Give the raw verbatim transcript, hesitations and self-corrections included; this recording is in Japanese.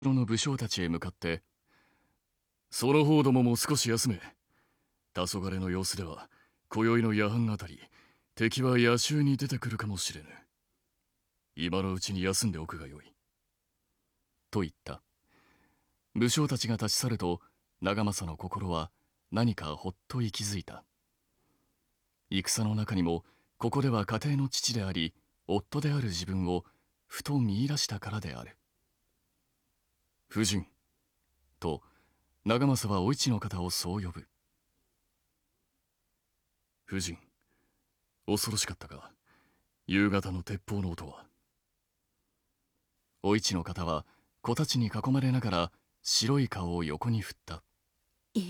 の武将たちへ向かって、その方どもも少し休め。黄昏の様子では、今宵の夜半あたり、敵は野襲に出てくるかもしれぬ。今のうちに休んでおくがよい。と言った。武将たちが立ち去ると、長政の心は何かほっと息づいた。戦の中にも、ここでは家庭の父であり、夫である自分をふと見出したからである。夫人、と長政はお市の方をそう呼ぶ。夫人、恐ろしかったが、夕方の鉄砲の音は。お市の方は子たちに囲まれながら白い顔を横に振った。